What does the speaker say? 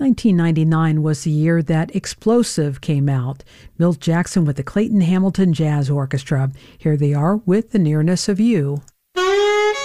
1999 was the year that Explosive came out. Milt Jackson with the Clayton Hamilton Jazz Orchestra. Here they are with The Nearness of You.